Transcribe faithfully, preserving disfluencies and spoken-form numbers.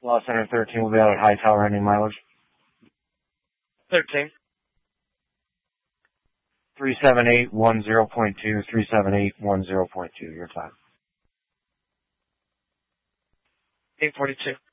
Lost Center thirteen will be out at Hightower, any mileage? thirteen. three seven eight one zero point two, three seven eight one zero point two, your time. eight forty-two.